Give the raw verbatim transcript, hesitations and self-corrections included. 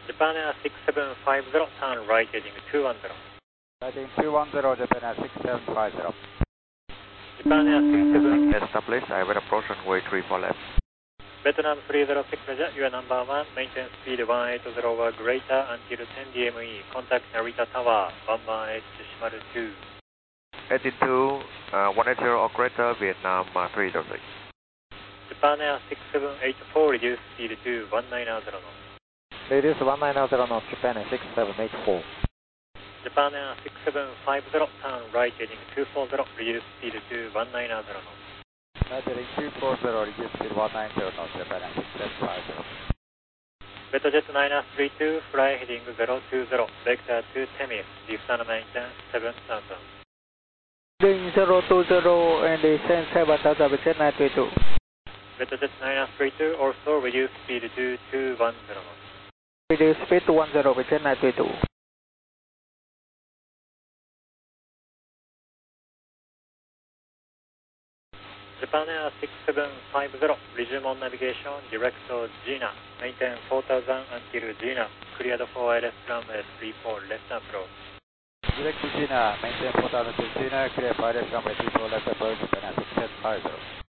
Japan Air six seven five zero, turn right heading two one zero. Heading two one zero, Japan Air six seven five zero. Japan Air six seven, Established, I will approach runway three four left. Vietnam three zero six, Roger, you are number one, maintain speed one eighty or greater until ten D M E, contact Narita Tower, one one eight decimal two. Altitude uh, one eighty or greater, Vietnam uh, three zero six. Japan Air six seven eight four, reduce speed to one nine zero knots. Reduce one nine zero knots, Japan Air six seven eight four. Japan Air six seven five zero, turn right heading two four zero, reduce speed to one nine zero knots. Right heading two four zero, reduce speed one nine zero knots, Japan Air six seven five zero. Betajet nine three two, fly heading zero two zero, vector to Temis, descend maintenance seven thousand. Heading zero two zero and descend seven thousand, Vietjet nine three two. Betajet nine three two, also reduce speed to two one zero knots. Reduce speed to one zero, Vietjet nine three two. Japan Air six seven five zero, resume on navigation, direct to Gina, maintain four thousand until Gina, cleared for I L S runway three four, left approach. Direct to Gina, maintain four thousand to Gina, clear for I L S runway three four, left approach, Japan Air six seven five zero.